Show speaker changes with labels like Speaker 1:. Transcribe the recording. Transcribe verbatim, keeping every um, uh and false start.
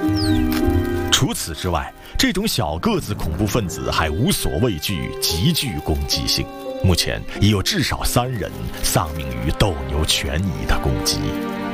Speaker 1: 除此之外，这种小个子恐怖分子还无所畏惧，极具攻击性。目前已有至少三人丧命于斗牛犬蚁的攻击。